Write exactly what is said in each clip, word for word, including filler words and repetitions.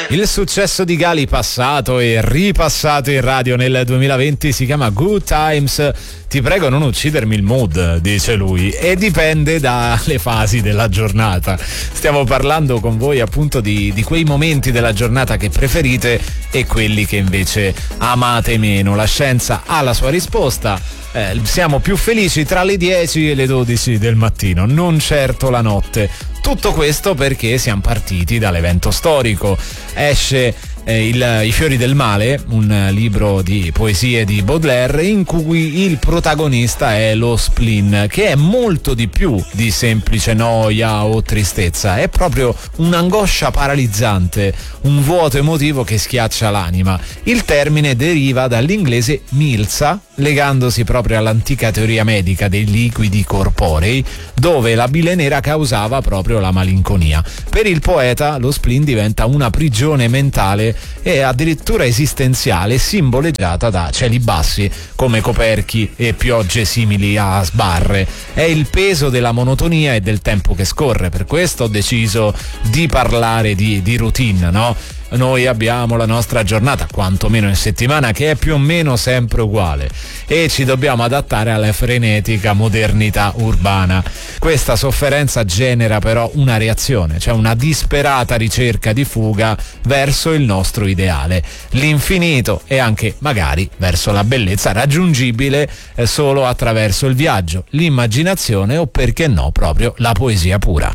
Il successo di Gali passato e ripassato in radio nel duemilaventi si chiama Good Times. Ti prego non uccidermi il mood, dice lui, e dipende dalle fasi della giornata. Stiamo parlando con voi appunto di, di quei momenti della giornata che preferite e quelli che invece amate meno. La scienza ha la sua risposta. Eh, siamo più felici tra le dieci e le dodici del mattino, non certo la notte. Tutto questo perché siamo partiti dall'evento storico. Esce eh, il, I fiori del male, un libro di poesie di Baudelaire in cui il protagonista è lo spleen, che è molto di più di semplice noia o tristezza. È proprio un'angoscia paralizzante, un vuoto emotivo che schiaccia l'anima. Il termine deriva dall'inglese milza, legandosi proprio all'antica teoria medica dei liquidi corporei, dove la bile nera causava proprio la malinconia. Per il poeta lo spleen diventa una prigione mentale e addirittura esistenziale, simboleggiata da cieli bassi come coperchi e piogge simili a sbarre. È il peso della monotonia e del tempo che scorre. Per questo ho deciso di parlare di, di routine, no? Noi abbiamo la nostra giornata, quantomeno in settimana, che è più o meno sempre uguale e ci dobbiamo adattare alla frenetica modernità urbana. Questa sofferenza genera però una reazione, cioè una disperata ricerca di fuga verso il nostro ideale, l'infinito e anche magari verso la bellezza raggiungibile solo attraverso il viaggio, l'immaginazione o perché no proprio la poesia pura.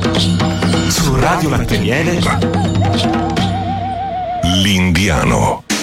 Su Radio Martiniere L'Indiano.